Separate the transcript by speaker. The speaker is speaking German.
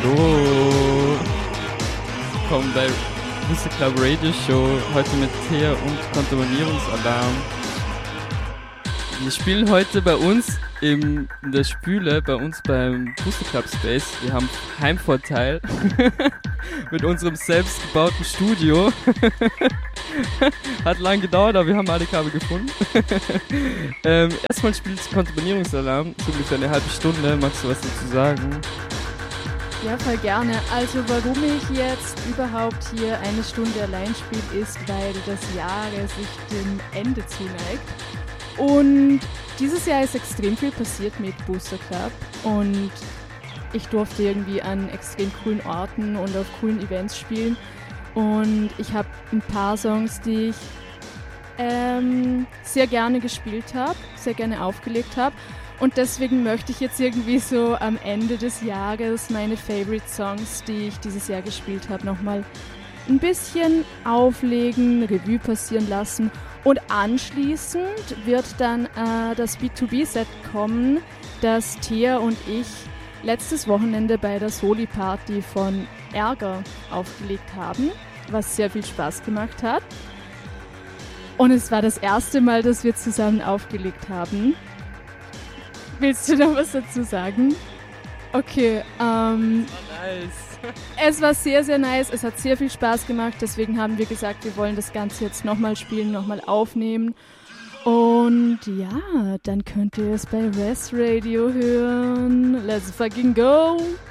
Speaker 1: Hallo. Willkommen bei Booster Club Radio Show. Heute mit Thea und Kontaminierungsalarm. Wir spielen heute bei uns in der Spüle, bei uns beim Booster Club Space. Wir haben Heimvorteil mit unserem selbstgebauten Studio. Hat lang gedauert, aber wir haben alle Kabel gefunden. Erstmal spielt Kontaminierungsalarm, so ungefähr eine halbe Stunde. Magst du was dazu sagen?
Speaker 2: Ja, voll gerne. Also warum ich jetzt überhaupt hier eine Stunde allein spiele, ist, weil das Jahr sich dem Ende zuneigt. Und dieses Jahr ist extrem viel passiert mit Booster Club und ich durfte irgendwie an extrem coolen Orten und auf coolen Events spielen. Und ich habe ein paar Songs, die ich sehr gerne gespielt habe, sehr gerne aufgelegt habe. Und deswegen möchte ich jetzt irgendwie so am Ende des Jahres meine Favorite Songs, die ich dieses Jahr gespielt habe, nochmal ein bisschen auflegen, Revue passieren lassen. Und anschließend wird dann das B2B-Set kommen, das Thea und ich letztes Wochenende bei der Soli-Party von Ärger aufgelegt haben, was sehr viel Spaß gemacht hat. Und es war das erste Mal, dass wir zusammen aufgelegt haben. Willst du noch was dazu sagen? Okay,
Speaker 1: Nice.
Speaker 2: es war sehr, sehr nice. Es hat sehr viel Spaß gemacht. Deswegen haben wir gesagt, wir wollen das Ganze jetzt nochmal spielen, nochmal aufnehmen. Und ja, dann könnt ihr es bei Res Radio hören. Let's fucking go!